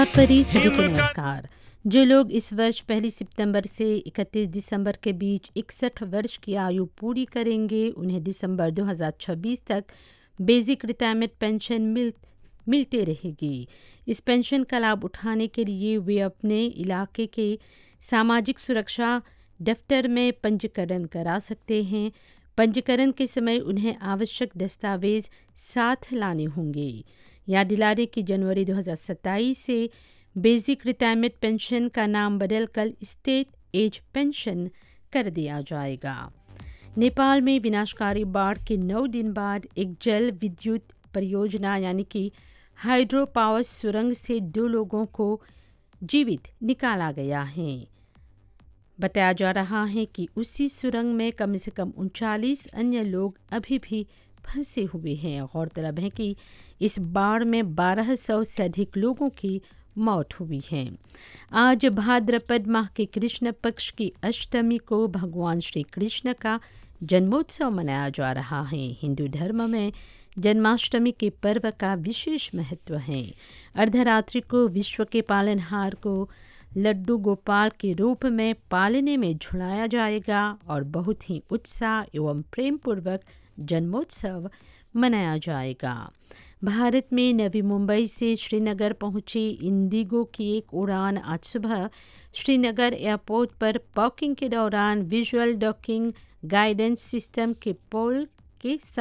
परी सभी को नमस्कार। जो लोग इस वर्ष 1 सितंबर से 31 दिसंबर के बीच 61 वर्ष की आयु पूरी करेंगे उन्हें दिसंबर 2026 तक बेसिक रिटायरमेंट पेंशन मिलते रहेगी। इस पेंशन का लाभ उठाने के लिए वे अपने इलाके के सामाजिक सुरक्षा दफ्तर में पंजीकरण करा सकते हैं। पंजीकरण के समय उन्हें आवश्यक दस्तावेज साथ लाने होंगे। याद दिला दें कि जनवरी 2027 से बेसिक रिटायरमेंट पेंशन का नाम बदलकर स्टेट एज पेंशन कर दिया जाएगा। नेपाल में विनाशकारी बाढ़ के 9 दिन बाद एक जल विद्युत परियोजना यानी कि हाइड्रो पावर सुरंग से 2 लोगों को जीवित निकाला गया है। बताया जा रहा है कि उसी सुरंग में कम से कम 39 अन्य लोग अभी भी फंसे हुए हैं। गौरतलब है कि इस बाढ़ में 1200 से अधिक लोगों की मौत हुई है। आज भाद्रपद माह के कृष्ण पक्ष की अष्टमी को भगवान श्री कृष्ण का जन्मोत्सव मनाया जा रहा है। हिंदू धर्म में जन्माष्टमी के पर्व का विशेष महत्व है। अर्धरात्रि को विश्व के पालनहार को लड्डू गोपाल के रूप में पालने में झुलाया जाएगा और बहुत ही उत्साह एवं प्रेम पूर्वक जन्मोत्सव मनाया जाएगा। भारत में नवी मुंबई से श्रीनगर पहुंची इंडिगो की एक उड़ान आज सुबह श्रीनगर एयरपोर्ट पर पार्किंग के दौरान विजुअल डॉकिंग गाइडेंस सिस्टम के पोल के